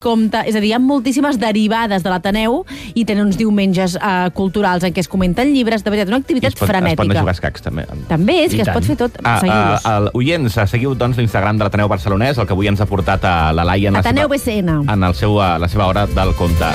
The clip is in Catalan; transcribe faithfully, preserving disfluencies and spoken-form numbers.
compte, és a dir, hi ha moltíssimes derivades de l'Ateneu i tenen uns diumenges uh, culturals en què es comenten llibres, de veritat, una activitat pot, frenètica. Es pot jugar escacs, també. També, és I que tant. es pot fer tot. Ah, Seguiu-los. uh, oients, seguiu doncs l'Instagram de l'Ateneu Barcelonès, el que avui ens ha portat a la Laia en, la Ateneu seva, B C N. en el seu, la seva hora del conte.